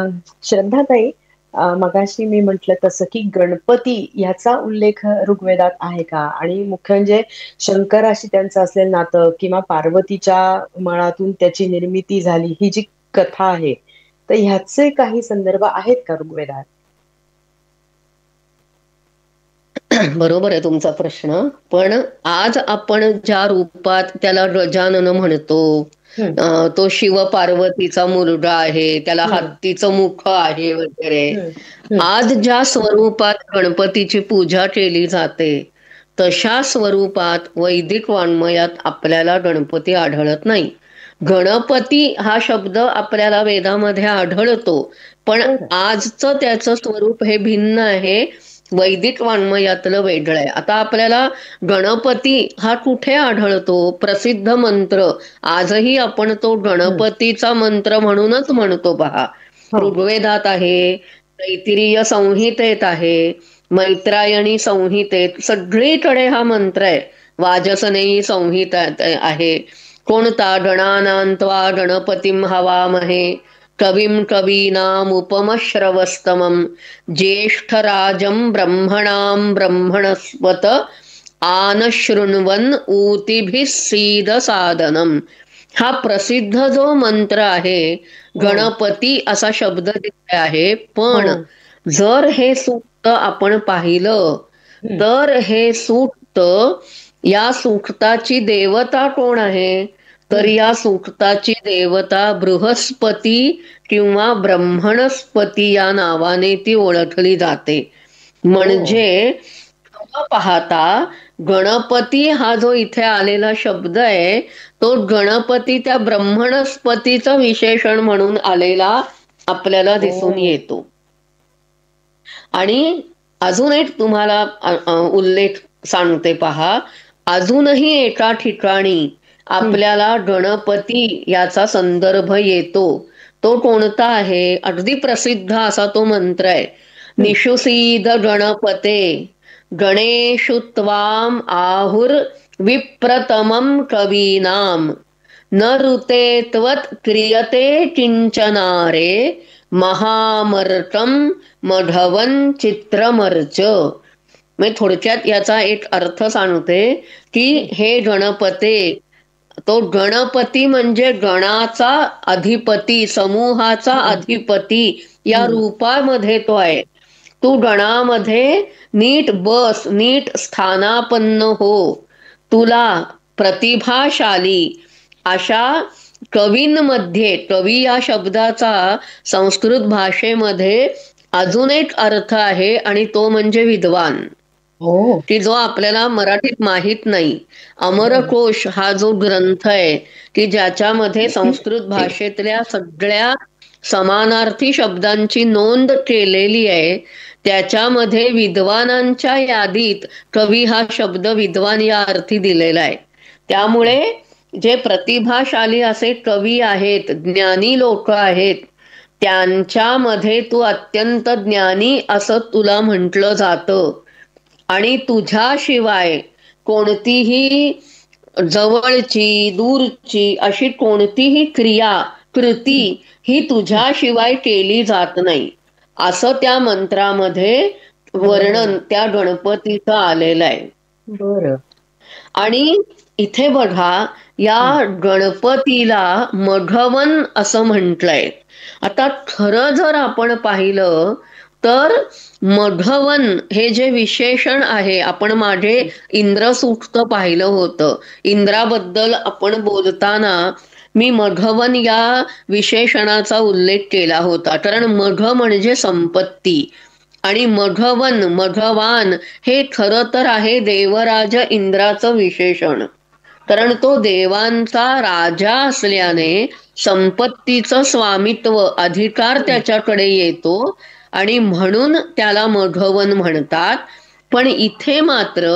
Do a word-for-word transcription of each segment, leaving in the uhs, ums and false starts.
श्रद्धाताई, अ, मगाशी मी म्हटलं तसं की गणपती ह्याचा उल्लेख ऋग्वेदात आहे का? आणि मुख्य म्हणजे शंकराशी त्यांचं असलेलं नातं किंवा पार्वतीच्या मळातून त्याची निर्मिती झाली ही जी कथा आहे, तर ह्याचे काही संदर्भ आहेत का ऋग्वेदात? बरोबर आहे तुमचा प्रश्न. पण आज आपण ज्या रूपात त्याला गजानन म्हणतो, हम्म, अं, तो शिव पार्वतीचा मुलगा आहे, त्याला हम्म, हत्तीचं मुख आहे वगैरे, हम्म, हम्म. आज ज्या स्वरूपात गणपतीची पूजा केली जाते तशा स्वरूपात वैदिक वाङ्मयात आपल्याला गणपती आढळत नाही. गणपती हा शब्द आपल्याला वेदामध्ये आढळतो, पण बरं. आजचं त्याचं स्वरूप हे भिन्न आहे, वैदिक वाङ्मयातलं वेगळं आहे. आता आपल्याला गणपती हा कुठे आढळतो? प्रसिद्ध मंत्र, आजही आपण तो हम्म. गणपतीचा मंत्र म्हणूनच म्हणतो पहा. हो. ऋग्वेदात आहे, तैत्तिरीय संहितेत आहे, मैत्रायणी संहितेत, सगळीकडे हा मंत्र आहे. वाजसनेयी संहितेत आहे. कोणता? गणानान्त्वा गणपतीं हवामहे कविं कवीनामुपमश्रवस्तमं ज्येष्ठराजं ब्रह्मणां ब्रह्मणस्पत आनशृण्वन् ऊतिभिः सीद सादनम. हा प्रसिद्ध जो मंत्र आहे, हो. गणपती असा शब्द तिथे आहे. पण हो. जर हे सूक्त आपण पाहिलं हम्म, तर हे सूक्त, या सूक्ताची देवता कोण आहे? तर हम्म, या सूक्ताची देवता बृहस्पती किंवा ब्रह्मणस्पती या नावाने ती ओळखली जाते. हो. म्हणजे न पाहता गणपती हा जो इथे आलेला शब्द आहे, तो गणपती त्या ब्रह्मणस्पतीचं विशेषण म्हणून आलेला आपल्याला दिसून हो. येतो. आणि अजून एक तुम्हाला अ, अ, उल्लेख सांगते पहा. अजूनही एका ठिकाणी हम्म, आपल्याला गणपती याचा संदर्भ येतो. तो कोणता आहे? अगदी प्रसिद्ध असा तो मंत्र आहे. हम्म. निषुसीद गणपते गणेशु त्वाम आहुर विप्रतमम कवीनाम न ऋते त्वत् क्रियते किंचनारे महामर्कम मघवन चित्रमर्च. मी थोडक्यात याचा एक अर्थ सांगते की हम्म. हे गणपते, तो गणपती म्हणजे गणाचा अधिपती, समूहाचा हम्म, अधिपती या हम्म. रूपामध्ये तो आहे. तू गणामध्ये नीट बस, नीट स्थानापन्न हो. तुला प्रतिभाशाली अशा कवींमध्ये, कवी या शब्दाचा संस्कृत भाषेमध्ये अजून एक अर्थ आहे, आणि तो म्हणजे विद्वान, हो. की जो आपल्याला मराठीत माहीत नाही. बरं. अमरकोश हा जो ग्रंथ आहे की ज्याच्यामध्ये संस्कृत भाषेतल्या सगळ्या समानार्थी शब्दांची नोंद केलेली आहे, त्याच्यामध्ये विद्वानांच्या यादीत कवी हा शब्द विद्वान या अर्थी दिलेला आहे. त्यामुळे जे प्रतिभाशाली असे कवी आहेत, ज्ञानी लोक आहेत, त्यांच्यामध्ये तू अत्यंत ज्ञानी असं तुला म्हटलं जातं. आणि तुझ्याशिवाय कोणतीही जवळची दूरची अशी कोणतीही क्रिया, कृती हम्म, ही तुझ्याशिवाय केली जात नाही, असं त्या मंत्रामध्ये हो. वर्णन त्या गणपतीचं आलेलं आहे. बरं. आणि इथे बघा, या हम्म, गणपतीला मघवन असं म्हटलंय. आता खरं जर आपण पाहिलं तर मघवन हे जे विशेषण आहे, आपण मागे हम्म. इंद्रसूक्त पाहिलं होतं. इंद्राबद्दल आपण बोलताना मी मघवन या विशेषणाचा उल्लेख केला होता, कारण मघ म्हणजे संपत्ती, आणि मघवन, मघवान हे खरं तर आहे देवराज इंद्राचं विशेषण. कारण तो देवांचा राजा असल्याने संपत्तीचं स्वामित्व, अधिकार हम्म. त्याच्याकडे येतो, आणि म्हणून त्याला मघवन म्हणतात. पण इथे मात्र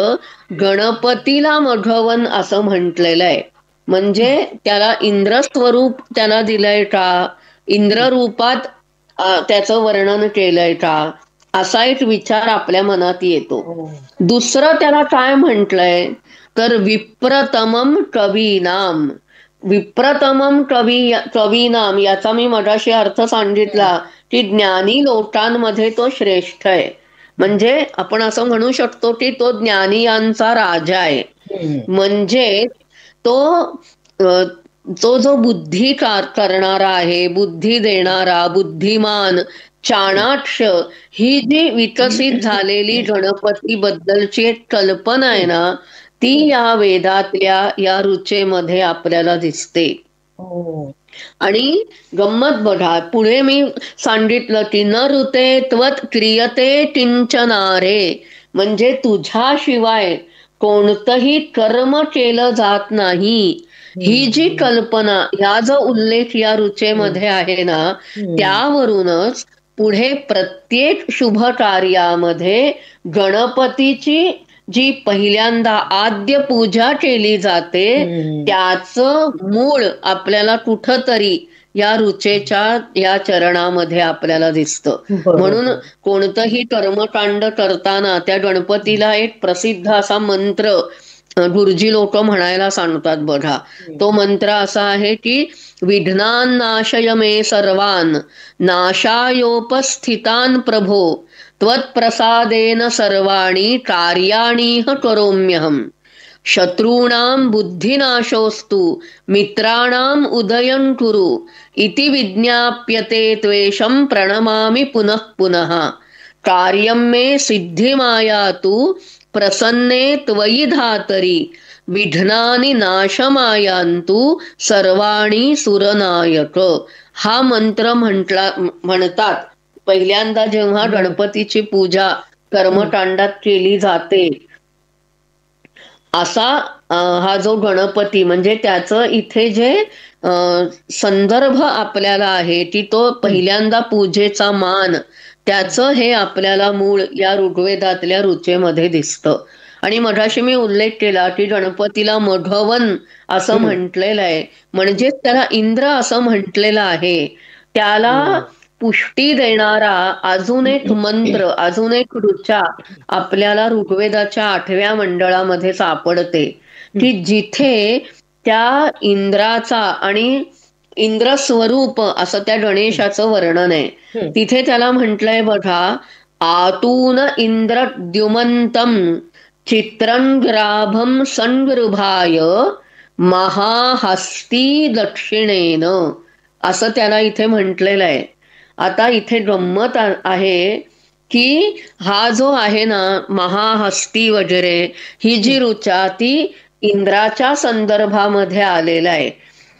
गणपतीला मघवन असं म्हटलेलं आहे. म्हणजे त्याला इंद्र स्वरूप त्याला दिलंय का, इंद्र रूपात अ, त्याचं वर्णन केलंय का, असा एक विचार आपल्या मनात येतो. हो. दुसरं त्याला काय म्हटलंय तर विप्रतमम कवीनाम, विप्रतमम कवी कवीनाम याचा मी मगाशी अर्थ सांगितला की ज्ञानी लोकांमध्ये तो श्रेष्ठ आहे. म्हणजे आपण असं म्हणू शकतो की तो ज्ञानियांचा राजा आहे. म्हणजे तो अ, तो जो बुद्धी करणारा आहे, बुद्धी देणारा, बुद्धिमान, चाणाक्ष, ही जी विकसित झालेली गणपती बद्दलची एक कल्पना आहे ना, ती या वेदातल्या या रुचेमध्ये आपल्याला दिसते. आणि गंमत बघा, पुढे मी सांगितलं की न ऋते त्वत क्रियते किंचनारे, म्हणजे तुझ्याशिवाय कोणतंही कर्म केलं जात नाही. ही जी कल्पना, ह्या जो उल्लेख या रुचेमध्ये आहे ना, त्यावरूनच पुढे प्रत्येक शुभ कार्यामध्ये गणपतीची जी पहिल्यांदा आद्य पूजा केली जाते त्याचं मूळ आपल्याला कुठंतरी या रुचेच्या या चरणामध्ये आपल्याला दिसतं. म्हणून कोणतंही कर्मकांड करताना त्या गणपतीला एक प्रसिद्ध असा मंत्र गुरुजी लोक म्हणायला सांगतात बघा. तो मंत्र असा आहे की विघ्नान नाशय मे सर्वान नाशायोपस्थितान प्रभो त्वत्प्रसादेन सर्वाणी कार्याणीह करोम्यहम शत्रूणाम बुद्धिनाशोस्तु मित्राणाम उदयं कुरु इति विज्ञाप्यते त्वेषं प्रणमामि पुनः पुनः कार्यं मे सिद्धिमायातु प्रसन्ने त्वयि धातरी विघ्नानि नाशमायांतु सर्वाणी सुरनायक. हा मंत्र म्हटला म्हणतात पहिल्यांदा जेव्हा गणपतीची पूजा कर्मकांडात केली जाते. असा हा जो गणपती म्हणजे त्याचं इथे जे संदर्भ आपल्याला आहे की तो पहिल्यांदा पूजेचा मान, त्याचं हे आपल्याला मूळ या ऋग्वेदातल्या रुचेमध्ये दिसतं. आणि मगाशी मी उल्लेख केला की गणपतीला मघवन असं म्हटलेलं आहे, म्हणजे त्याला इंद्र असं म्हटलेलं आहे. त्याला पुष्टी देणारा अजून एक मंत्र, अजून एक ऋचा आपल्याला ऋग्वेदाच्या आठव्या मंडळामध्ये सापडते की जिथे त्या इंद्राचा आणि इंद्र स्वरूप असं त्या गणेशाचं वर्णन आहे. तिथे त्याला म्हटलंय बघा, आतून इंद्र द्युमंतम चित्रंग्राभम संगृभाय महाहस्ती दक्षिणेन, असं त्याला इथे म्हटलेलं आहे. आता इथे गंमत आहे की हा जो आहे ना महाहस्ती वगैरे, ही जी ऋचा ती इंद्राच्या संदर्भामध्ये आलेला आहे.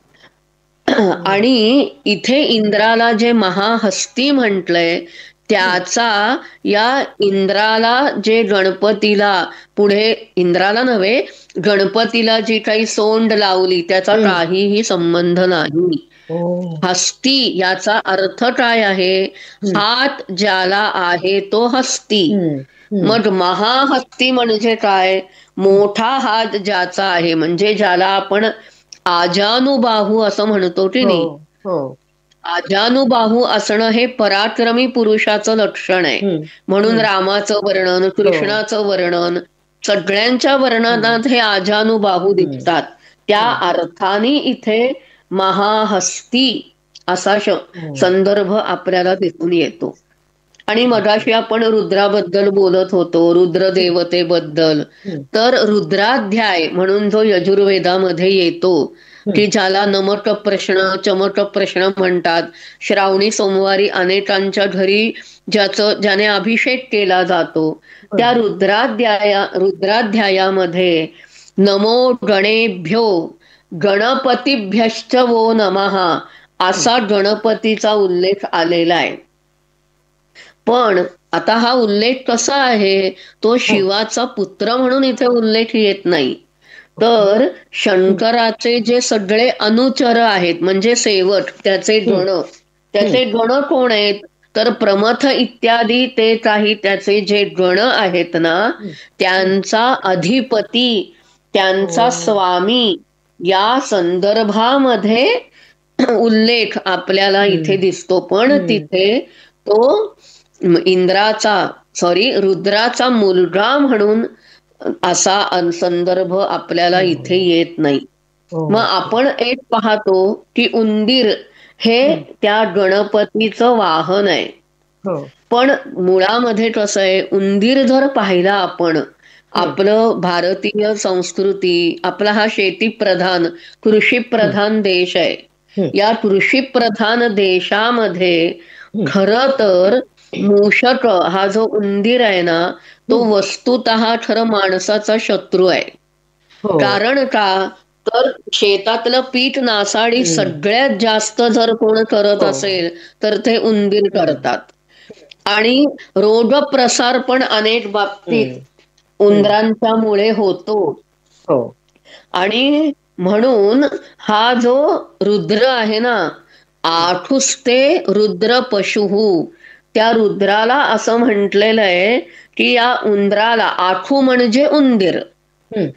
आणि इथे इंद्राला जे महाहस्ती म्हटलंय त्याचा या इंद्राला जे गणपतीला पुढे, इंद्राला नव्हे गणपतीला जी काही सोंड लावली त्याचा काहीही संबंध नाही. हस्ती याचा अर्थ काय आहे? हात ज्याला आहे तो हस्ती. मग महाहस्ती म्हणजे काय? मोठा हात ज्याचा आहे, म्हणजे ज्याला आपण आजानुबाहू असं म्हणतो की नाही. आजानुबाहू असणं हे पराक्रमी पुरुषाचं लक्षण आहे. म्हणून रामाचं वर्णन, कृष्णाचं वर्णन, सगळ्यांच्या वर्णनात हे आजानुबाहू दिसतात. त्या अर्थाने इथे महाहस्ती असा संदर्भ आपल्याला दिसून येतो. आणि मगाशी आपण रुद्राबद्दल बोलत होतो, रुद्र देवतेबद्दल. तर रुद्राध्याय म्हणून जो यजुर्वेदामध्ये येतो की ज्याला नमक प्रश्न, चमक प्रश्न म्हणतात, श्रावणी सोमवारी अनेकांच्या घरी ज्याचं ज्याने अभिषेक केला जातो, त्या रुद्राध्याया रुद्राध्यायामध्ये नमो गणेभ्यो गणपतीभ्यश्च वो नमः असा गणपतीचा उल्लेख आलेला आहे. पण आता हा उल्लेख कसा आहे? तो शिवाचा पुत्र म्हणून इथे उल्लेख येत नाही. तर शंकराचे जे सगळे अनुचर आहेत म्हणजे सेवक, त्याचे गण, त्याचे गण कोण आहेत? तर प्रमथ इत्यादी ते काही त्याचे जे गण आहेत ना, त्यांचा अधिपती, त्यांचा स्वामी या संदर्भामध्ये उल्लेख आपल्याला इथे दिसतो. पण तिथे तो इंद्राचा सॉरी रुद्राचा मुलगा म्हणून असा संदर्भ आपल्याला इथे येत नाही. मग हो. आपण एक पाहतो की उंदीर हे हं. त्या गणपतीचं वाहन आहे. हो. पण मुळामध्ये कसं आहे, उंदीर जर पाहिला आपण, हं. आपलं भारतीय संस्कृती, आपला हा शेतीप्रधान हं. कृषीप्रधान देश आहे. हं. या कृषीप्रधान देशामध्ये हं. खरं तर मूषक हा जो उंदीर आहे ना, तो हं. वस्तुतः खरं माणसाचा शत्रू आहे. हो. कारण का, तर शेतातलं पीक नासाडी हं. सगळ्यात जास्त जर कोण करत हो. असेल तर ते उंदीर हं. करतात. आणि रोग प्रसार पण अनेक बाबतीत हं. हं. उंदरांच्या मुळे होतो. हो. आणि म्हणून हा जो रुद्र आहे ना, हं. आठुस्ते रुद्र पशुहू, त्या रुद्राला असं म्हटलेलं आहे की या उंदराला, आठू म्हणजे उंदीर, हं.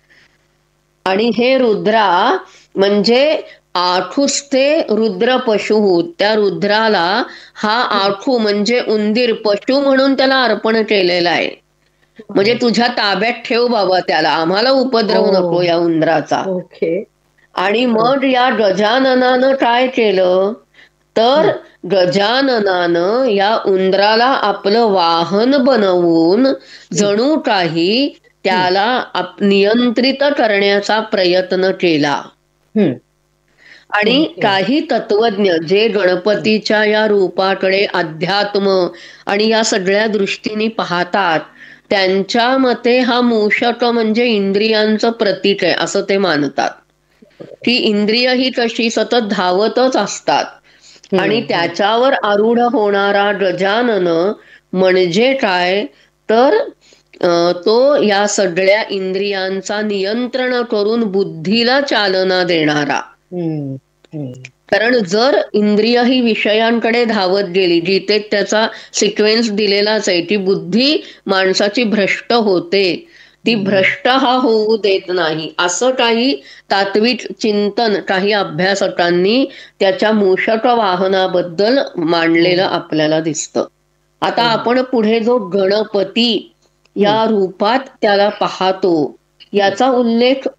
आणि हे रुद्रा म्हणजे आठुस्ते रुद्र पशु, त्या रुद्राला हा हं. आठू म्हणजे उंदीर पशु म्हणून त्याला अर्पण केलेलं आहे. म्हणजे बरं. तुझ्या ताब्यात ठेव बाबा त्याला, आम्हाला उपद्रव नको ओह! या उंदराचा. ओके. आणि हं. मग या गजाननानं काय केलं, तर हं. गजाननानं या उंदराला आपलं वाहन बनवून हं. जणू काही हं. त्याला आप- नियंत्रित करण्याचा प्रयत्न केला. हं. आणि ओके. काही तत्वज्ञ जे हं. गणपतीच्या या रूपाकडे अध्यात्म आणि या सगळ्या दृष्टीने पाहतात, त्यांच्या मते हा मूषक म्हणजे इंद्रियांचं प्रतीक आहे असं ते मानतात. बरं. की इंद्रिय ही कशी सतत धावतच असतात, आणि हं. हं. त्याच्यावर आरूढ होणारा गजानन म्हणजे काय, तर अ, तो या सगळ्या इंद्रियांचा नियंत्रण करून बुद्धीला चालना देणारा. हं. हं. कारण जर इंद्रिय ही विषयांकडे धावत गेली, जिथे त्याचा सिक्वेन्स दिलेलाच आहे, ती बुद्धी माणसाची भ्रष्ट होते. ती हं. भ्रष्ट हा होऊ देत नाही, असं काही तात्विक चिंतन काही अभ्यासकांनी त्याच्या मूषक वाहनाबद्दल मांडलेलं हो. आपल्याला दिसतं. आता हो. आपण पुढे जो गणपती हं. या रूपात त्याला पाहतो, हं. याचा उल्लेख